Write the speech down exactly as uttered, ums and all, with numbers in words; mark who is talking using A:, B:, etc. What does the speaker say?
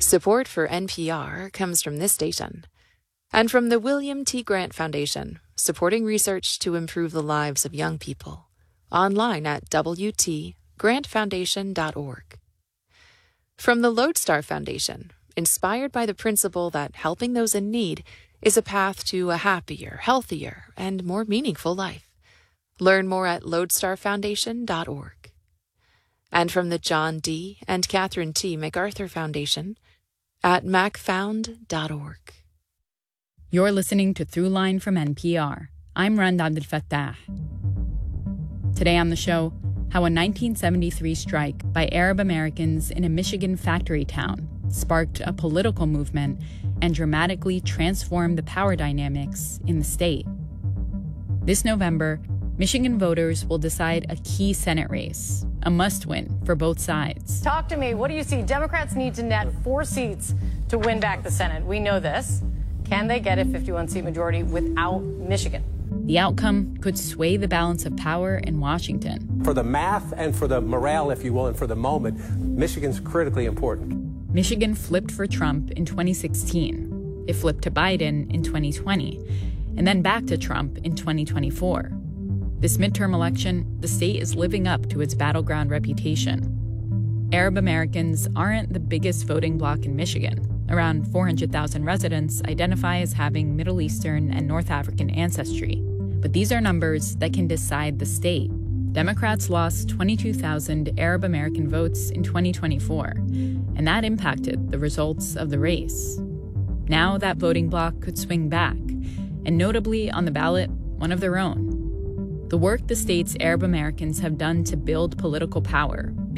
A: Support for N P R comes from this station and from the William T. Grant Foundation, supporting research to improve the lives of young people. Online at w t grant foundation dot org. From the Lodestar Foundation, inspired by the principle that helping those in need is a path to a happier, healthier, and more meaningful life. Learn more at lodestar foundation dot org. And from the John D. and Catherine T. MacArthur Foundation at mac found dot org.
B: You're listening to Throughline from N P R. I'm Rand Abdel Fattah. Today on the show, how a nineteen seventy-three strike by Arab Americans in a Michigan factory town sparked a political movement and dramatically transformed the power dynamics in the state. This November, Michigan voters will decide a key Senate race, a must-win for both sides.
C: Talk to me. What do you see? Democrats need to net four seats to win back the Senate. We know this. Can they get a fifty-one seat majority without Michigan?
B: The outcome could sway the balance of power in Washington.
D: For the math and for the morale, if you will, and for the moment, Michigan's critically important.
B: Michigan flipped for Trump in twenty sixteen. It flipped to Biden in twenty twenty, and then back to Trump in twenty twenty-four. This midterm election, the state is living up to its battleground reputation. Arab Americans aren't the biggest voting bloc in Michigan. Around four hundred thousand residents identify as having Middle Eastern and North African ancestry. But these are numbers that can decide the state. Democrats lost twenty-two thousand Arab American votes in twenty twenty-four, and that impacted the results of the race. Now that voting bloc could swing back, and notably on the ballot, one of their own. The work the state's Arab Americans have done to build political power